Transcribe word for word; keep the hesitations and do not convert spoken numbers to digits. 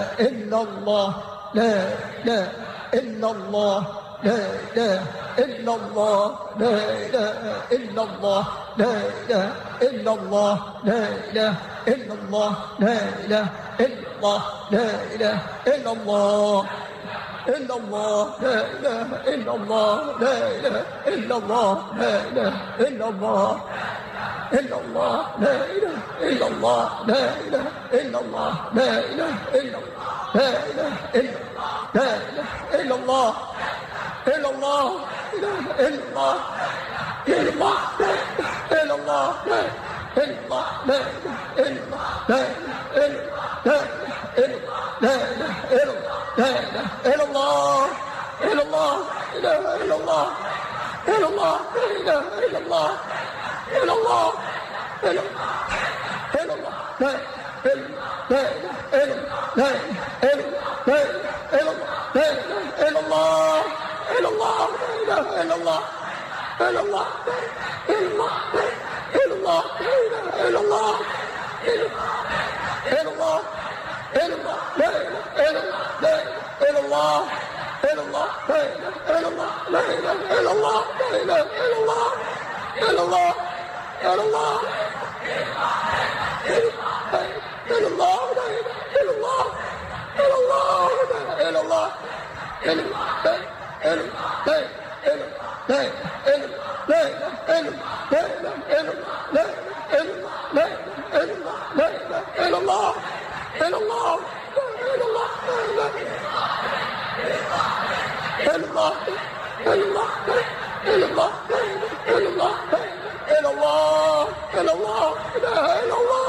إلا الله لا إله إلا الله لا إله إلا الله لا إله إلا الله لا إله إلا الله لا إله إلا الله لا إله إلا الله لا إله إلا الله إلا الله لا إله إلا الله لا إله إلا الله لا إله إلا الله إلا الله لا إله إلا الله لا إله إلا الله لا إله إلا الله لا إله إلا الله لا إله إلا الله إلا الله إله إلا الله إلا الله إلا الله إلا الله لا إله إلا الله لا إله إلا الله لا إله إلا الله إلا الله إله إلا الله إلا الله إله إلا الله إلا الله إلا إلا الله لا لا إلا لا إلا لا إلا لا إلا الله إلا الله لا إله إلا الله إلا الله إلا الله إلا الله إلا الله إلا الله إلا الله لا إله إلا الله إلا الله لا إله إلا الله لا إله إلا الله لا إله إلا الله إلا الله إلا الله إلا الله لا إله إلا الله إلا الله لا إله إلا الله إلا الله إلا الله إلا الله إلا الله إلا الله إلا الله إلا الله إلا الله إلا الله إلا الله إلا الله إلا الله إلا الله إلا الله إلا الله إلا الله إلا الله